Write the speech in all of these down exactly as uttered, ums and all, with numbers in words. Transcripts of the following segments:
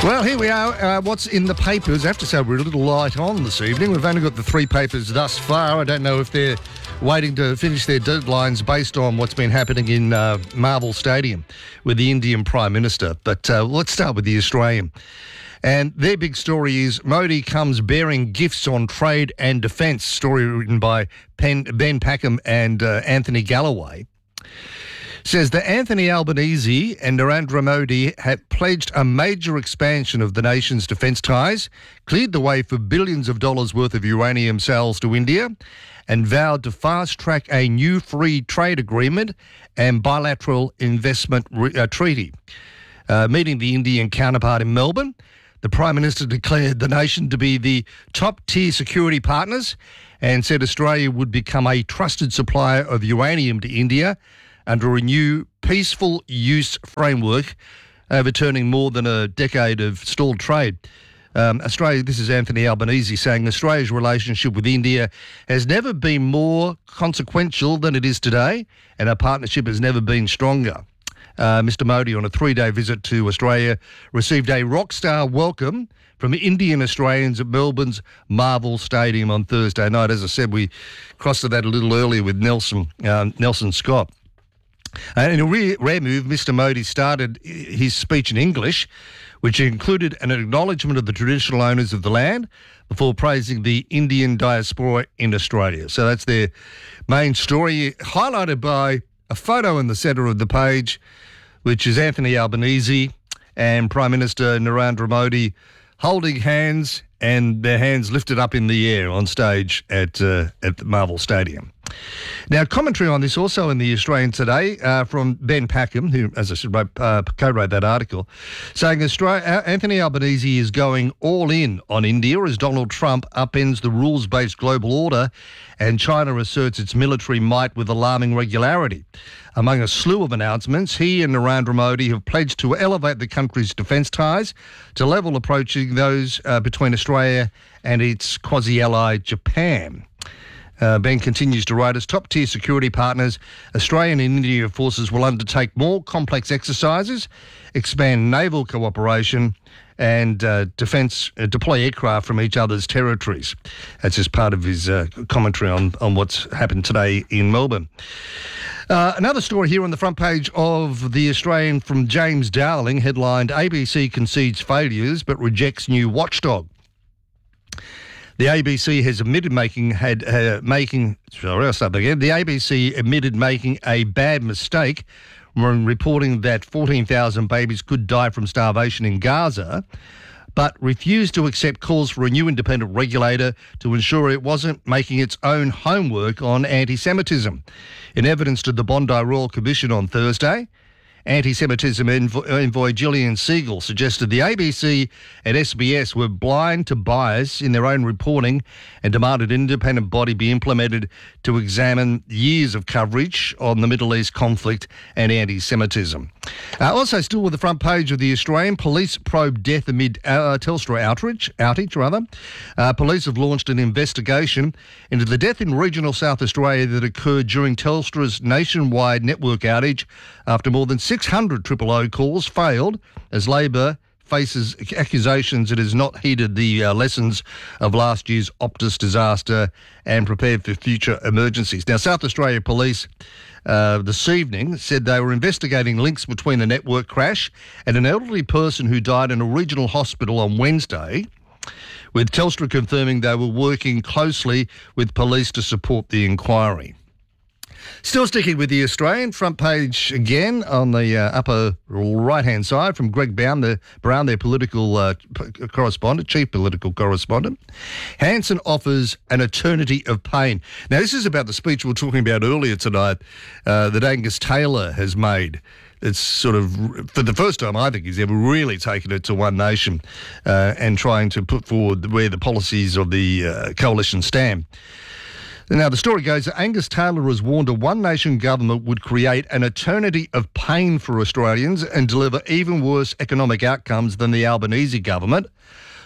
Well, here we are. Uh, what's in the papers? I have to say we're a little light on this evening. We've only got the three papers thus far. I don't know if they're waiting to finish their deadlines based on what's been happening in uh, Marvel Stadium with the Indian Prime Minister. But uh, let's start with the Australian. And their big story is Modi comes bearing gifts on trade and defence. Story written by Pen, Ben Packham and uh, Anthony Galloway. Says that Anthony Albanese and Narendra Modi have pledged a major expansion of the nation's defence ties, cleared the way for billions of dollars worth of uranium sales to India, and vowed to fast-track a new free trade agreement and bilateral investment re- uh, treaty. Uh, meeting the Indian counterpart in Melbourne, the Prime Minister declared the nation to be the top-tier security partners and said Australia would become a trusted supplier of uranium to India under a new peaceful use framework, overturning more than a decade of stalled trade. Um, Australia, this is Anthony Albanese saying Australia's relationship with India has never been more consequential than it is today, and our partnership has never been stronger. Uh, Mister Modi, on a three-day visit to Australia, received a rock-star welcome from Indian Australians at Melbourne's Marvel Stadium on Thursday night. As I said, we crossed to that a little earlier with Nelson, uh, Nelson Scott. Uh, in a rare, rare move, Mister Modi started his speech in English, which included an acknowledgement of the traditional owners of the land before praising the Indian diaspora in Australia. So that's their main story, highlighted by a photo in the centre of the page, which is Anthony Albanese and Prime Minister Narendra Modi holding hands and their hands lifted up in the air on stage at uh, at the Marvel Stadium. Now, commentary on this also in the Australian today uh, from Ben Packham, who, as I said, wrote, uh, co-wrote that article, saying Australia, Anthony Albanese is going all in on India as Donald Trump upends the rules-based global order and China asserts its military might with alarming regularity. Among a slew of announcements, he and Narendra Modi have pledged to elevate the country's defence ties to level approaching those uh, between Australia and its quasi-ally Japan. Uh, Ben continues to write, as top-tier security partners, Australian and Indian forces will undertake more complex exercises, expand naval cooperation and uh, defence, uh, deploy aircraft from each other's territories. That's just part of his uh, commentary on, on what's happened today in Melbourne. Uh, another story here on the front page of The Australian from James Dowling, headlined, A B C concedes failures but rejects new watchdog. The A B C has admitted making had uh, making sorry I'll start again. The A B C admitted making a bad mistake when reporting that fourteen thousand babies could die from starvation in Gaza, but refused to accept calls for a new independent regulator to ensure it wasn't making its own homework on anti-Semitism. In evidence to the Bondi Royal Commission on Thursday, Anti-Semitism envoy Gillian Siegel suggested the A B C and S B S were blind to bias in their own reporting and demanded an independent body be implemented to examine years of coverage on the Middle East conflict and anti-Semitism. Uh, also, still with the front page of The Australian, police probe death amid uh, Telstra outrage, outage. Rather. Uh, police have launched an investigation into the death in regional South Australia that occurred during Telstra's nationwide network outage after more than six hundred triple O calls failed as Labor faces accusations it has not heeded the uh, lessons of last year's Optus disaster and prepared for future emergencies. Now, South Australia Police uh, this evening said they were investigating links between the network crash and an elderly person who died in a regional hospital on Wednesday, with Telstra confirming they were working closely with police to support the inquiry. Still sticking with The Australian, front page again on the uh, upper right-hand side from Greg Brown, the, Brown, their political uh, p- correspondent, chief political correspondent. Hanson offers an eternity of pain. Now, this is about the speech we were talking about earlier tonight uh, that Angus Taylor has made. It's sort of, for the first time, I think, he's ever really taken it to One Nation uh, and trying to put forward where the policies of the uh, coalition stand. Now, the story goes that Angus Taylor has warned a One Nation government would create an eternity of pain for Australians and deliver even worse economic outcomes than the Albanese government,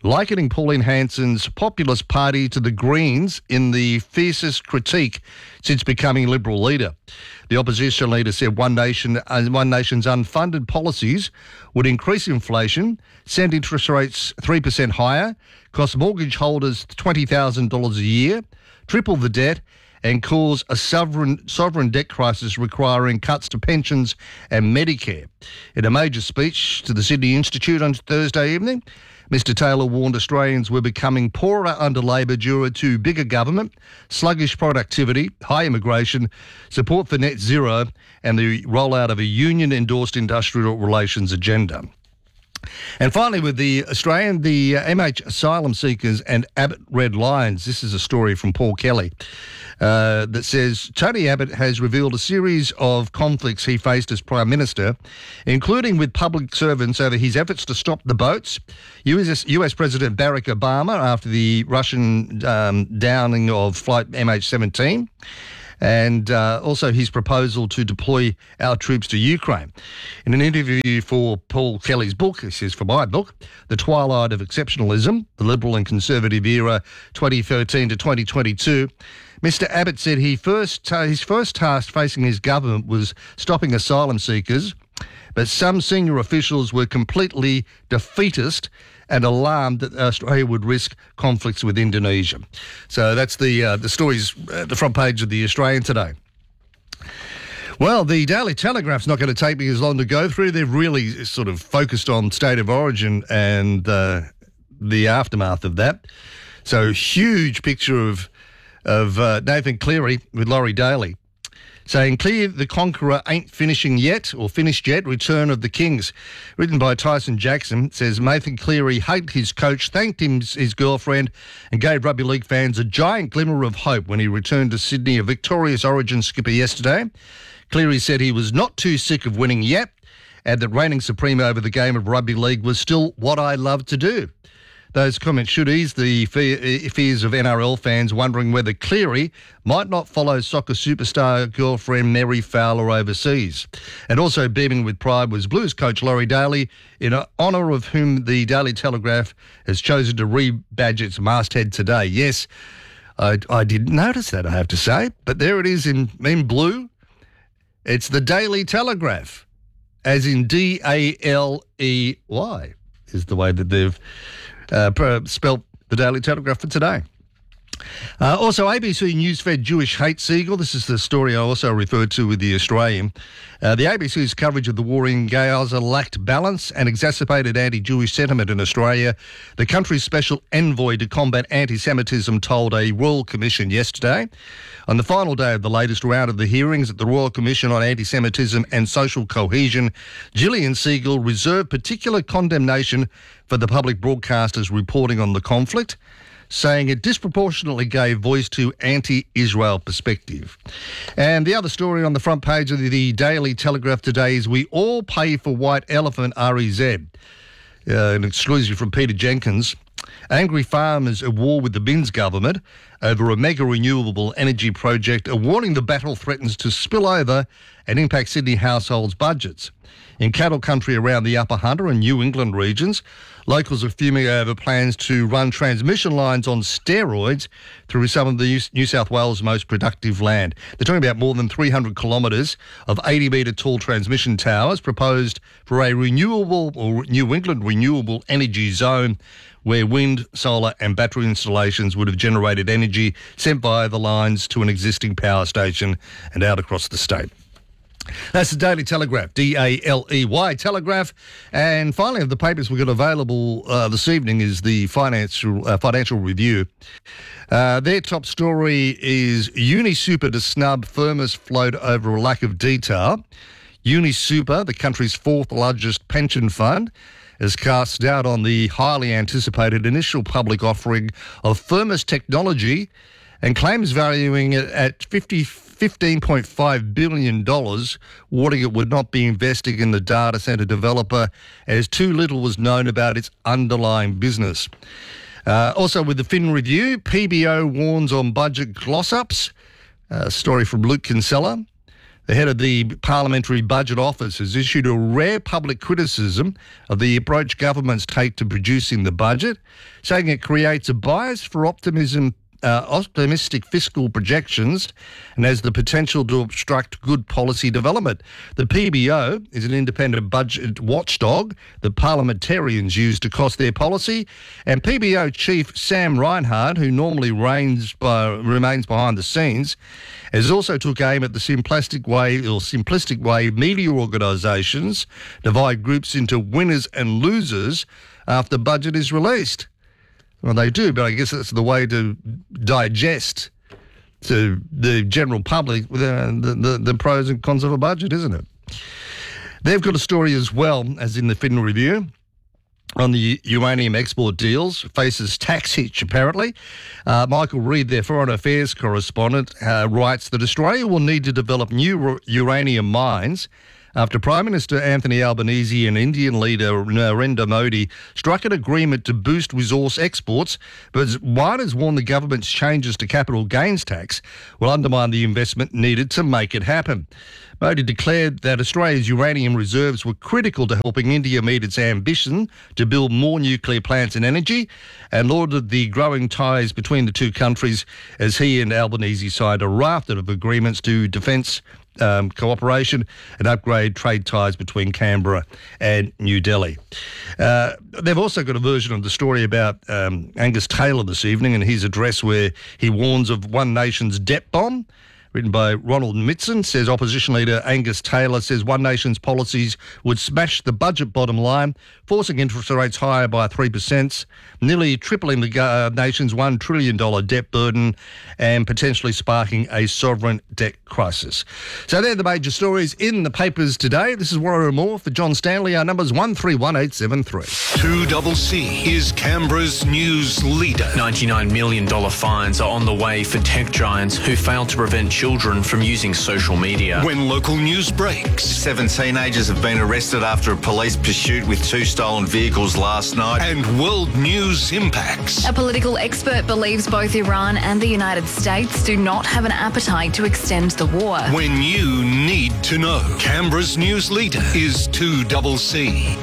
likening Pauline Hanson's populist party to the Greens in the fiercest critique since becoming Liberal leader. The opposition leader said One Nation, uh, One Nation's unfunded policies would increase inflation, send interest rates three percent higher, cost mortgage holders twenty thousand dollars a year, triple the debt, and cause a sovereign sovereign debt crisis requiring cuts to pensions and Medicare. In a major speech to the Sydney Institute on Thursday evening, Mister Taylor warned Australians were becoming poorer under Labor due to bigger government, sluggish productivity, high immigration, support for net zero, and the rollout of a union-endorsed industrial relations agenda. And finally, with the Australian, the uh, M H asylum seekers and Abbott red lines. This is a story from Paul Kelly uh, that says Tony Abbott has revealed a series of conflicts he faced as Prime Minister, including with public servants over his efforts to stop the boats, U S, U S President Barack Obama after the Russian um, downing of Flight M H seventeen, and uh, also his proposal to deploy our troops to Ukraine. In an interview for Paul Kelly's book, he says, for my book, The Twilight of Exceptionalism, the Liberal and Conservative Era twenty thirteen to twenty twenty-two, Mister Abbott said he first uh, his first task facing his government was stopping asylum seekers, but some senior officials were completely defeatist and alarmed that Australia would risk conflicts with Indonesia. So that's the uh, the stories at the front page of the Australian today. Well, the Daily Telegraph's not going to take me as long to go through. They've really sort of focused on state of origin and uh, the aftermath of that. So huge picture of of uh, Nathan Cleary with Laurie Daly, saying, Clear the Conqueror ain't finishing yet, or finished yet, Return of the Kings. Written by Tyson Jackson, says Nathan Cleary hated his coach, thanked him, his girlfriend, and gave rugby league fans a giant glimmer of hope when he returned to Sydney, a victorious Origin skipper yesterday. Cleary said he was not too sick of winning yet, and that reigning supreme over the game of rugby league was still what I love to do. Those comments should ease the fears of N R L fans wondering whether Cleary might not follow soccer superstar girlfriend Mary Fowler overseas. And also beaming with pride was Blues coach Laurie Daly, in honour of whom the Daily Telegraph has chosen to rebadge its masthead today. Yes, I, I didn't notice that, I have to say, but there it is in, in blue. It's the Daily Telegraph, as in D A L E Y is the way that they've Uh, spelt the Daily Telegraph for today. Uh, also, A B C News-fed Jewish hate seagull. This is the story I also referred to with the Australian. Uh, the A B C's coverage of the war in Gaza lacked balance and exacerbated anti-Jewish sentiment in Australia. The country's special envoy to combat anti-Semitism told a Royal Commission yesterday. On the final day of the latest round of the hearings at the Royal Commission on Anti-Semitism and Social Cohesion, Gillian Segal reserved particular condemnation for the public broadcasters reporting on the conflict, saying it disproportionately gave voice to anti-Israel perspective. And the other story on the front page of the Daily Telegraph today is We All Pay for White Elephant R E Z, uh, an exclusive from Peter Jenkins. Angry farmers at war with the Binns government over a mega renewable energy project, a warning the battle threatens to spill over and impact Sydney households' budgets. In cattle country around the Upper Hunter and New England regions, locals are fuming over plans to run transmission lines on steroids through some of the New South Wales' most productive land. They're talking about more than three hundred kilometres of eighty metre tall transmission towers proposed for a renewable or New England renewable energy zone where wind, solar and battery installations would have generated energy sent via the lines to an existing power station and out across the state. That's the Daily Telegraph, D A L E Y Telegraph. And finally, of the papers we've got available uh, this evening is the Financial uh, Financial Review. Uh, their top story is UniSuper to snub Firmus float over a lack of detail. UniSuper, the country's fourth largest pension fund, has cast doubt on the highly anticipated initial public offering of Firmus Technology and claims valuing it at fifteen point five billion dollars, warning it would not be investing in the data centre developer as too little was known about its underlying business. Uh, also with the Fin Review, P B O warns on budget gloss-ups. A story from Luke Kinsella. The head of the Parliamentary Budget Office has issued a rare public criticism of the approach governments take to producing the budget, saying it creates a bias for optimism, uh, optimistic fiscal projections and has the potential to obstruct good policy development. The P B O is an independent budget watchdog that parliamentarians use to cost their policy, and P B O Chief Sam Reinhart, who normally reigns by, remains behind the scenes, has also took aim at the simplistic way or simplistic way media organisations divide groups into winners and losers after budget is released. Well, they do, but I guess that's the way to digest to the general public the, the, the pros and cons of a budget, isn't it? They've got a story as well, as in the Fin Review, on the uranium export deals, faces tax hitch apparently. Uh, Michael Reid, their foreign affairs correspondent, uh, writes that Australia will need to develop new r- uranium mines after Prime Minister Anthony Albanese and Indian leader Narendra Modi struck an agreement to boost resource exports, but one has warned the government's changes to capital gains tax will undermine the investment needed to make it happen. Modi declared that Australia's uranium reserves were critical to helping India meet its ambition to build more nuclear plants and energy, and lauded the growing ties between the two countries as he and Albanese signed a raft of agreements to defence Um, cooperation and upgrade trade ties between Canberra and New Delhi. Uh, they've also got a version of the story about um, Angus Taylor this evening and his address where he warns of One Nation's debt bomb. Written by Ronald Mitson, says opposition leader Angus Taylor says One Nation's policies would smash the budget bottom line, forcing interest rates higher by three percent, nearly tripling the uh, nation's one trillion dollars debt burden and potentially sparking a sovereign debt crisis. So they're the major stories in the papers today. This is Warrior Moore for John Stanley. Our number's one three one eight seven three. two C C is Canberra's news leader. ninety-nine million dollars fines are on the way for tech giants who failed to prevent children from using social media. When local news breaks, Seven teenagers have been arrested after a police pursuit with two stolen vehicles last night. and world news impacts. A political expert believes both Iran and the United States do not have an appetite to extend the war. When you need to know, Canberra's news leader is two C C.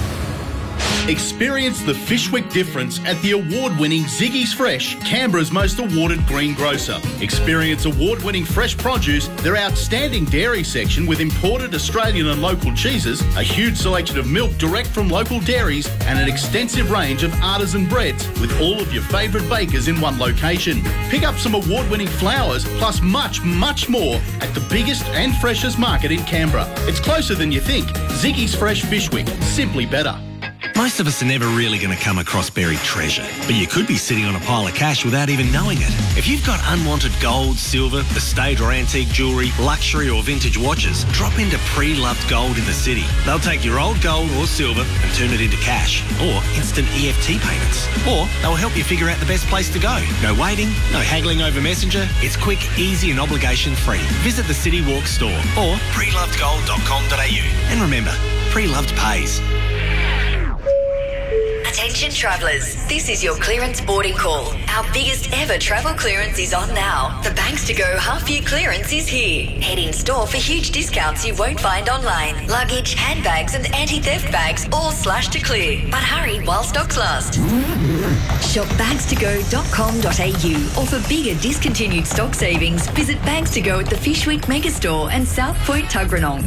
Experience the Fishwick difference at the award-winning Ziggy's Fresh, Canberra's most awarded green grocer. Experience award-winning fresh produce, their outstanding dairy section with imported Australian and local cheeses, a huge selection of milk direct from local dairies, and an extensive range of artisan breads with all of your favourite bakers in one location. Pick up some award-winning flowers plus much, much more at the biggest and freshest market in Canberra. It's closer than you think. Ziggy's Fresh Fishwick, simply better. Most of us are never really going to come across buried treasure, but you could be sitting on a pile of cash without even knowing it. If you've got unwanted gold, silver, estate or antique jewellery, luxury or vintage watches, drop into Pre-Loved Gold in the city. They'll take your old gold or silver and turn it into cash, or instant E F T payments. Or they'll help you figure out the best place to go. No waiting, no haggling over Messenger. It's quick, easy and obligation free. Visit the City Walk store or pre loved gold dot com dot a u. And remember, Pre-Loved pays. Attention travellers, this is your clearance boarding call. Our biggest ever travel clearance is on now. The Banks to Go half year clearance is here. Head in store for huge discounts you won't find online. Luggage, handbags and anti-theft bags all slashed to clear. But hurry while stocks last. Shop bags to go dot com dot a u or for bigger discontinued stock savings, visit Bags to Go at the Fishwick Megastore and South Point Tuggeranong.